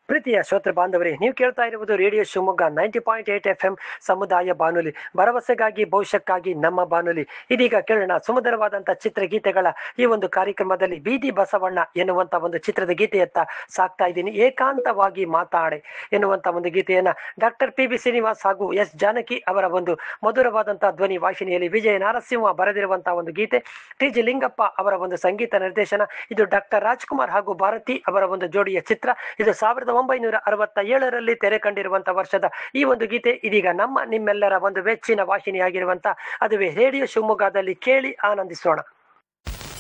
ಪ್ರೀತಿಯ ಶ್ರೋತೃ ಬಾಂಧವರೇ, ನೀವು ಕೇಳ್ತಾ ಇರುವುದು ರೇಡಿಯೋ ಶಿವಮೊಗ್ಗ 90.8 FM ಸಮುದಾಯ ಬಾನುಲಿ, ಭರವಸೆಗಾಗಿ ಭವಿಷ್ಯಕ್ಕಾಗಿ ನಮ್ಮ ಬಾನುಲಿ. ಇದೀಗ ಕೇಳೋಣ ಸುಮಧುರವಾದಂಥ ಚಿತ್ರಗೀತೆಗಳ ಈ ಒಂದು ಕಾರ್ಯಕ್ರಮದಲ್ಲಿ ಬೀದಿ ಬಸವಣ್ಣ ಎನ್ನುವಂಥ ಒಂದು ಚಿತ್ರದ ಗೀತೆಯತ್ತ ಸಾಕ್ತಾ ಇದ್ದೀನಿ. ಏಕಾಂತವಾಗಿ ಮಾತಾಡೆ ಎನ್ನುವಂಥ ಒಂದು ಗೀತೆಯನ್ನ ಡಾಕ್ಟರ್ PB ಶ್ರೀನಿವಾಸ್ ಹಾಗೂ S ಜಾನಕಿ ಅವರ ಒಂದು ಮಧುರವಾದಂತಹ ಧ್ವನಿ ವಾಹಿನಿಯಲ್ಲಿ ವಿಜಯ ನರಸಿಂಹ ಬರೆದಿರುವಂತಹ ಒಂದು ಗೀತೆ, TG ಲಿಂಗಪ್ಪ ಅವರ ಒಂದು ಸಂಗೀತ ನಿರ್ದೇಶನ. ಇದು ಡಾಕ್ಟರ್ ರಾಜ್ಕುಮಾರ್ ಹಾಗೂ ಭಾರತಿ ಅವರ ಒಂದು ಜೋಡಿಯ ಚಿತ್ರ. ಇದು 1967ರಲ್ಲಿ ತೆರೆ ಕಂಡಿರುವಂತಹ ವರ್ಷದ ಈ ಒಂದು ಗೀತೆ ಇದೀಗ ನಿಮ್ಮೆಲ್ಲರ ಒಂದು ಮೆಚ್ಚಿನ ವಾಹಿನಿಯಾಗಿರುವಂತ ಅದುವೇ ರೇಡಿಯೋ ಶಿವಮೊಗ್ಗದಲ್ಲಿ ಕೇಳಿ ಆನಂದಿಸೋಣ.